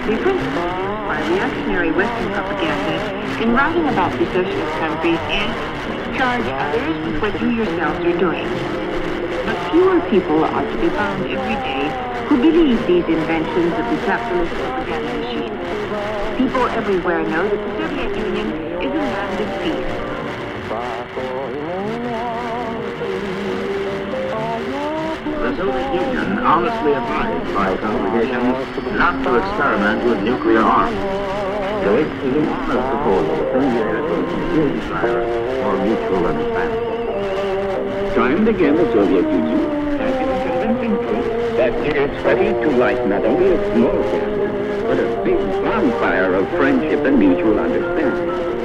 The principle by reactionary Western propaganda in writing about the socialist countries is charge others with what you yourselves are doing. But fewer people are to be found every day who believe these inventions of the capitalist propaganda machine. People everywhere know that the Soviet Union is a land of peace. The Soviet Union honestly advised by congregations not to experiment with nuclear arms. Though it is enormous proposal for mutual understanding. Time and again, the Soviet Union has given convincing proof that it is ready to light not only a small fire, but a big bonfire of friendship and mutual understanding.